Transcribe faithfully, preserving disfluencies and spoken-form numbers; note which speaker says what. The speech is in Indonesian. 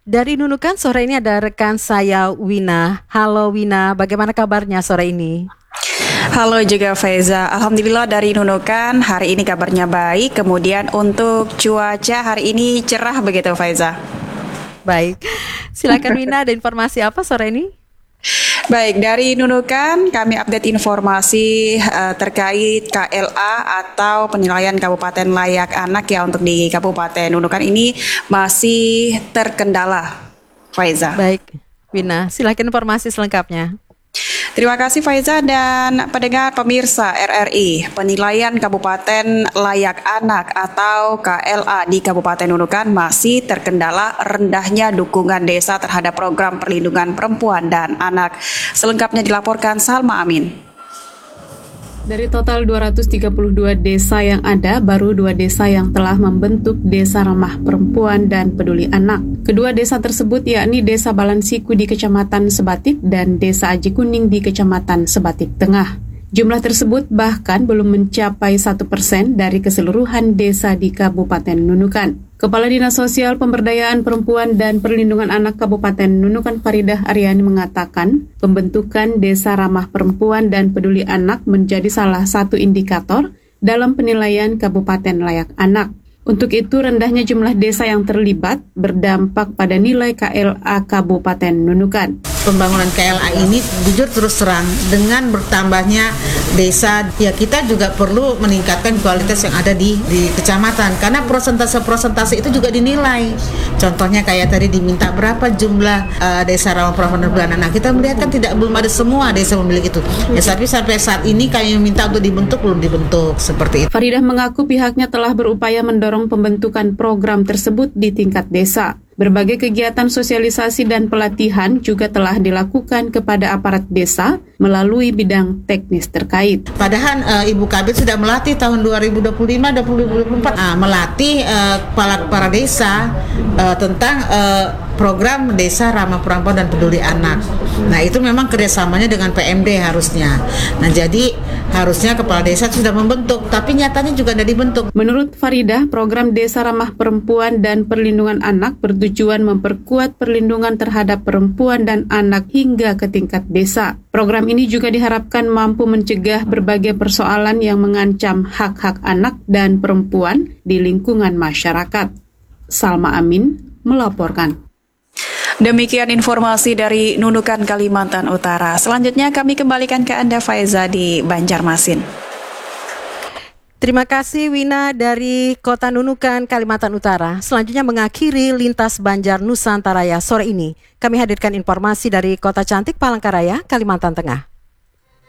Speaker 1: Dari Nunukan sore ini ada rekan saya Wina. Halo Wina, bagaimana kabarnya sore ini?
Speaker 2: Halo juga Faiza, Alhamdulillah dari Nunukan hari ini kabarnya baik. Kemudian untuk cuaca hari ini cerah begitu Faiza.
Speaker 1: Baik, silakan Wina, ada informasi apa sore ini?
Speaker 2: Baik, dari Nunukan kami update informasi uh, terkait K L A atau penilaian Kabupaten Layak Anak ya untuk di Kabupaten Nunukan ini masih terkendala, Faiza.
Speaker 1: Baik, Wina, silakan informasi selengkapnya.
Speaker 2: Terima kasih Faiza dan pendengar pemirsa R R I. Penilaian Kabupaten Layak Anak atau K L A di Kabupaten Nunukan masih terkendala rendahnya dukungan desa terhadap program perlindungan perempuan dan anak. Selengkapnya dilaporkan Salma Amin.
Speaker 3: Dari total dua ratus tiga puluh dua desa yang ada, baru dua desa yang telah membentuk Desa Ramah Perempuan dan Peduli Anak. Kedua desa tersebut yakni Desa Balansiku di Kecamatan Sebatik dan Desa Aji Kuning di Kecamatan Sebatik Tengah. Jumlah tersebut bahkan belum mencapai satu persen dari keseluruhan desa di Kabupaten Nunukan. Kepala Dinas Sosial Pemberdayaan Perempuan dan Perlindungan Anak Kabupaten Nunukan Faridah Aryani mengatakan, pembentukan Desa Ramah Perempuan dan Peduli Anak menjadi salah satu indikator dalam penilaian Kabupaten Layak Anak. Untuk itu, rendahnya jumlah desa yang terlibat berdampak pada nilai K L A Kabupaten Nunukan.
Speaker 4: Pembangunan K L A ini jujur terus terang dengan bertambahnya desa, ya kita juga perlu meningkatkan kualitas yang ada di, di kecamatan karena prosentase-prosentase itu juga dinilai. Contohnya kayak tadi diminta berapa jumlah uh, desa ramah perempuan dan anak. Nah, kita melihat kan tidak belum ada semua desa memiliki itu. Ya, tapi sampai saat ini kami minta untuk dibentuk belum dibentuk seperti itu.
Speaker 3: Faridah mengaku pihaknya telah berupaya mendorong pembentukan program tersebut di tingkat desa. Berbagai kegiatan sosialisasi dan pelatihan juga telah dilakukan kepada aparat desa melalui bidang teknis terkait.
Speaker 4: Padahal uh, Ibu Kabit sudah melatih tahun dua ribu dua puluh lima dua ribu dua puluh empat uh, melatih uh, kepala kepala desa uh, tentang uh, program Desa Ramah Perempuan dan Peduli Anak. Nah, itu memang kerjasamanya dengan P M D harusnya. Nah, jadi harusnya kepala desa sudah membentuk, tapi nyatanya juga tidak dibentuk.
Speaker 3: Menurut Faridah, program Desa Ramah Perempuan dan Perlindungan Anak bertujuan memperkuat perlindungan terhadap perempuan dan anak hingga ke tingkat desa. Program ini juga diharapkan mampu mencegah berbagai persoalan yang mengancam hak-hak anak dan perempuan di lingkungan masyarakat. Salma Amin melaporkan.
Speaker 2: Demikian informasi dari Nunukan, Kalimantan Utara. Selanjutnya kami kembalikan ke Anda Faiza di Banjarmasin.
Speaker 1: Terima kasih Wina dari Kota Nunukan, Kalimantan Utara. Selanjutnya mengakhiri Lintas Banjar Nusantaraya sore ini. Kami hadirkan informasi dari Kota Cantik Palangkaraya, Kalimantan Tengah.